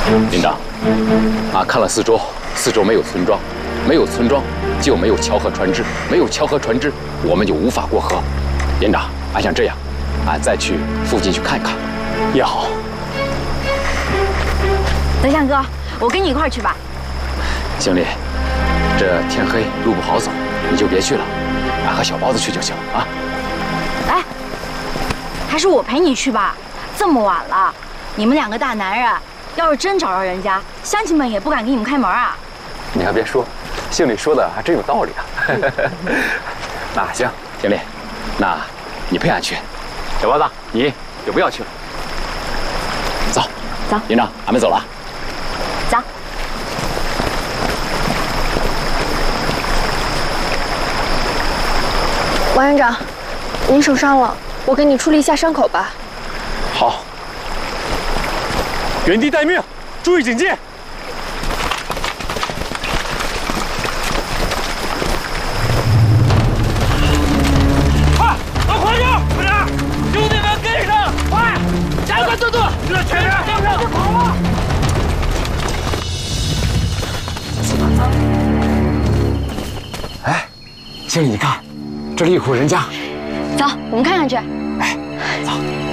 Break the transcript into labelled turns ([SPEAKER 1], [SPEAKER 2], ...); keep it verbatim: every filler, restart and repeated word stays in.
[SPEAKER 1] 连长，啊，看了四周，四周没有村庄，没有村庄就没有桥和船只，没有桥和船只，我们就无法过河。连长，俺想这样，俺再去附近去看一看。
[SPEAKER 2] 也好。
[SPEAKER 3] 德相哥，我跟你一块儿去吧。
[SPEAKER 1] 经理，这天黑路不好走，你就别去了，俺和小包子去就行啊。
[SPEAKER 3] 哎，还是我陪你去吧。这么晚了，你们两个大男人，要是真找着人家，乡亲们也不敢给你们开门啊。
[SPEAKER 1] 你还别说，经理说的还真有道理啊。那行，经理，那你陪俺去。小包子，你就不要去了。走，
[SPEAKER 3] 走，
[SPEAKER 1] 连长，俺们走了。
[SPEAKER 3] 走。
[SPEAKER 4] 王营长，您受伤了，我给你处理一下伤口吧。
[SPEAKER 2] 好。原地待命，注意警戒。快，往快点！快点！兄弟们跟上！快，加快速度！这全员跟上！别跑了！
[SPEAKER 1] 哎，经理，你看，这里有户人家。
[SPEAKER 3] 走，我们看看去。
[SPEAKER 1] 哎，走。